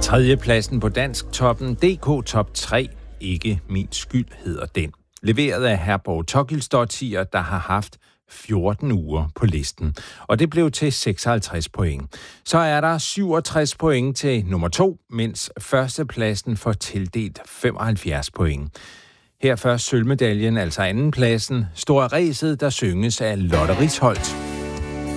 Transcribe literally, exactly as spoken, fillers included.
Tredjepladsen på Dansk Toppen D K Top tre. Ikke min skyld hedder den. Leveret af Herborg Tokilsdottir, der har haft fjorten uger på listen. Og det blev til seksoghalvtreds point. Så er der syvogtres point til nummer to, mens førstepladsen får tildelt femoghalvfjerds point. Her først sølvmedaljen, altså andenpladsen, Store Ræset, der synges af Lotte Risholt.